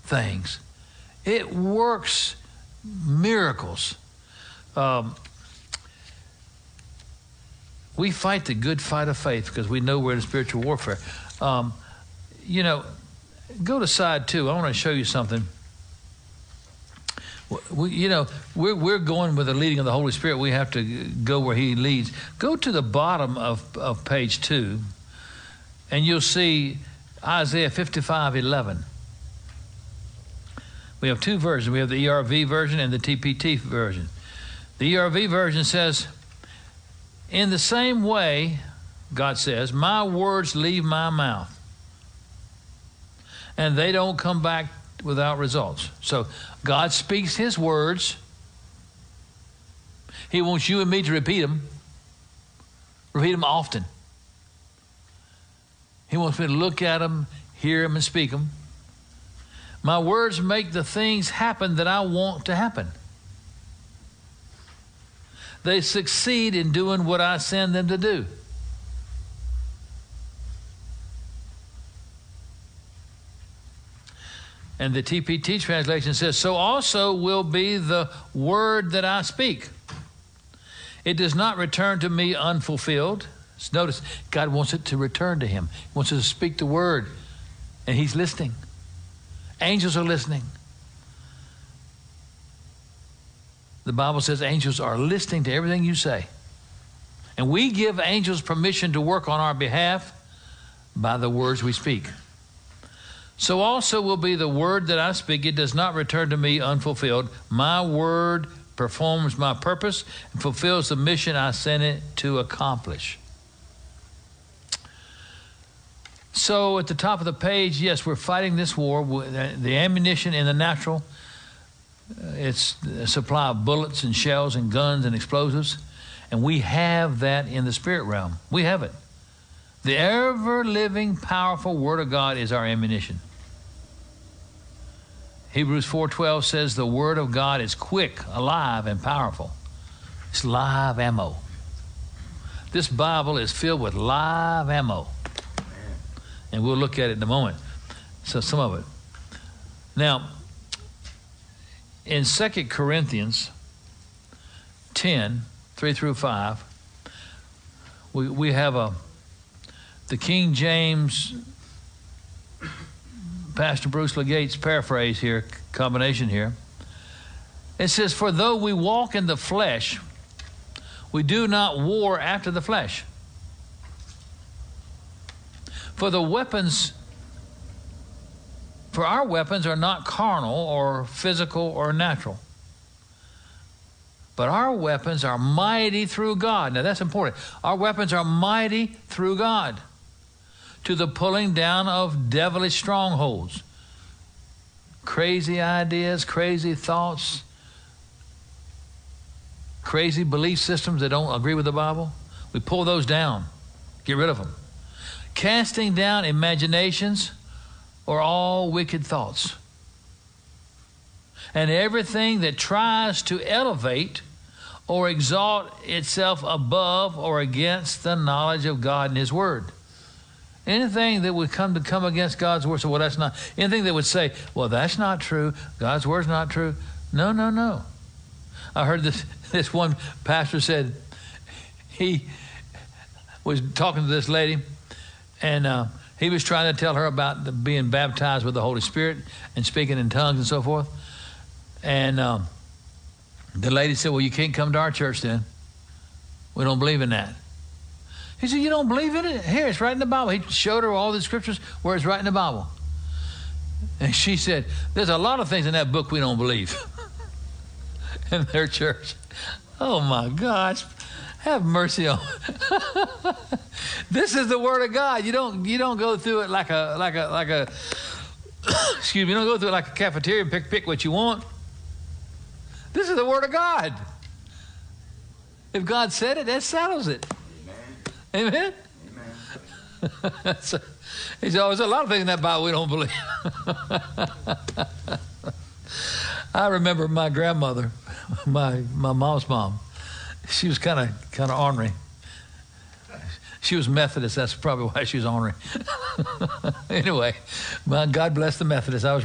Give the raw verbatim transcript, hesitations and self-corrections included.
things. It works miracles. Um, we fight the good fight of faith because we know we're in spiritual warfare. Um, you know, go to side two. I want to show you something. We, you know, we're, we're going with the leading of the Holy Spirit. We have to go where he leads. Go to the bottom of, of page two, and you'll see Isaiah fifty-five eleven. We have two versions. We have the E R V version and the T P T version. The E R V version says, in the same way, God says, my words leave my mouth, and they don't come back without results. So God speaks his words. He wants you and me to repeat them. Repeat them often. He wants me to look at them, hear them, and speak them. My words make the things happen that I want to happen. They succeed in doing what I send them to do. And the T P T translation says, so also will be the word that I speak. It does not return to me unfulfilled. Notice, God wants it to return to him. He wants us to speak the word, and he's listening. Angels are listening. The Bible says angels are listening to everything you say. And we give angels permission to work on our behalf by the words we speak. So also will be the word that I speak. It does not return to me unfulfilled. My word performs my purpose and fulfills the mission I sent it to accomplish. So at the top of the page, yes, we're fighting this war. The ammunition in the natural, it's a supply of bullets and shells and guns and explosives. And we have that in the spirit realm. We have it. The ever-living, powerful Word of God is our ammunition. Hebrews four twelve says the Word of God is quick, alive, and powerful. It's live ammo. This Bible is filled with live ammo. And we'll look at it in a moment. So some of it. Now, in Second Corinthians ten, three through five, we, we have a the King James Pastor Bruce Legate's paraphrase here, combination here. It says, for though we walk in the flesh, we do not war after the flesh. For the weapons, for our weapons are not carnal or physical or natural, but our weapons are mighty through God. Now that's important. Our weapons are mighty through God to the pulling down of devilish strongholds. Crazy ideas, crazy thoughts, crazy belief systems that don't agree with the Bible. We pull those down, get rid of them. Casting down imaginations or all wicked thoughts. And everything that tries to elevate or exalt itself above or against the knowledge of God and his word. Anything that would come to come against God's word, so well, that's not, anything that would say, well, that's not true, God's word's not true. No, no, no. I heard this, this one pastor said, he was talking to this lady, and uh, he was trying to tell her about the, being baptized with the Holy Spirit and speaking in tongues and so forth. And um, the lady said, well, you can't come to our church then. We don't believe in that. He said, you don't believe in it? Here, it's right in the Bible. He showed her all the scriptures where it's right in the Bible. And she said, there's a lot of things in that book we don't believe in their church. Oh, my gosh. Have mercy on. This is the Word of God. You don't you don't go through it like a like a like a excuse me, you don't go through it like a cafeteria and pick pick what you want. This is the Word of God. If God said it, that settles it. Amen. Amen. Amen. So, he said, oh, there's a lot of things in that Bible we don't believe. I remember my grandmother, my my mom's mom. She was kind of kind of ornery. She was Methodist. That's probably why she was ornery. Anyway, well, God bless the Methodists. I was